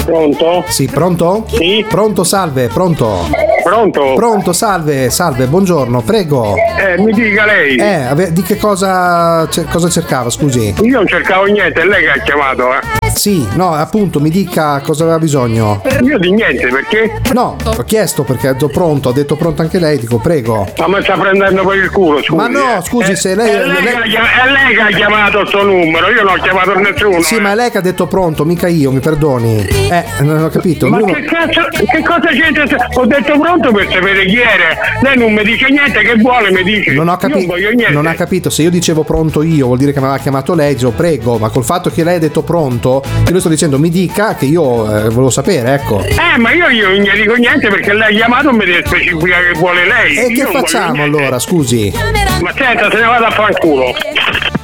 Pronto? Sì, pronto? Sì. Pronto, salve, pronto. Pronto? Pronto, salve, buongiorno, prego. Mi dica lei. Di che cosa cercava, scusi? Io non cercavo niente, è lei che ha chiamato, Sì, no, appunto, mi dica cosa aveva bisogno. Io di niente, perché? No, ho chiesto perché ha detto pronto anche lei, dico prego. Ma mi sta prendendo per il culo, scusi. Ma no, scusi, se lei... È lei che ha chiamato il suo numero, io non ho chiamato nessuno. Sì, ma è lei che ha detto pronto, mica io, mi perdoni. Non ho capito. Ma che cazzo, che cosa c'entra? Ho detto pronto per sapere chi era. Lei non mi dice niente, che vuole mi dice. Non ho capito. Io non voglio niente. Non ha capito, se io dicevo pronto io, vuol dire che mi aveva chiamato lei, dicevo prego, ma col fatto che lei ha detto pronto, io le sto dicendo mi dica che io volevo sapere, ecco. Ma io non gli dico niente perché lei ha chiamato e mi deve specificare che vuole lei. E che facciamo allora, scusi? Ma senta, se ne vada a fanculo.